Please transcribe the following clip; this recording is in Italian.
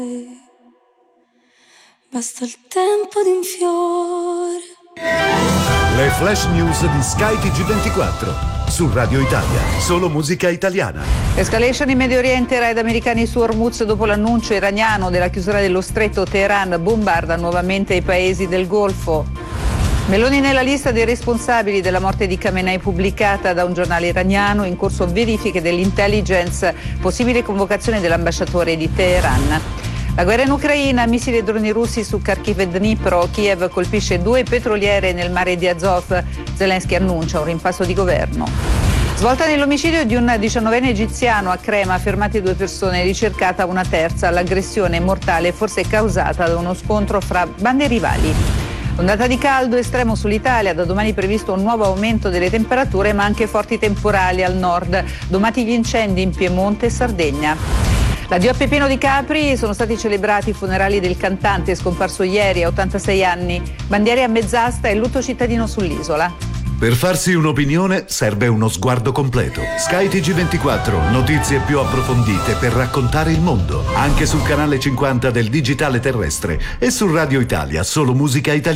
Basta il tempo di un fiore. Le flash news di Sky TG24 su Radio Italia, solo musica italiana. Escalation in Medio Oriente, raid americani su Hormuz dopo l'annuncio iraniano della chiusura dello stretto. Teheran bombarda nuovamente i paesi del Golfo. Meloni nella lista dei responsabili della morte di Khamenei pubblicata da un giornale iraniano, in corso verifiche dell'intelligence, possibile convocazione dell'ambasciatore di Teheran. La guerra in Ucraina, missili e droni russi su Kharkiv e Dnipro, Kiev colpisce 2 petroliere nel mare di Azov, Zelensky annuncia un rimpasso di governo. Svolta nell'omicidio di un 19enne egiziano a Crema, fermate 2 persone, ricercata una terza. L'aggressione mortale forse causata da uno scontro fra bande rivali. Ondata di caldo estremo sull'Italia, da domani previsto un nuovo aumento delle temperature ma anche forti temporali al nord, domati gli incendi in Piemonte e Sardegna. L'addio a Peppino Di Capri, sono stati celebrati i funerali del cantante scomparso ieri a 86 anni, bandiere a mezz'asta e lutto cittadino sull'isola. Per farsi un'opinione serve uno sguardo completo. Sky TG24, notizie più approfondite per raccontare il mondo, anche sul canale 50 del digitale terrestre e su Radio Italia, solo musica italiana.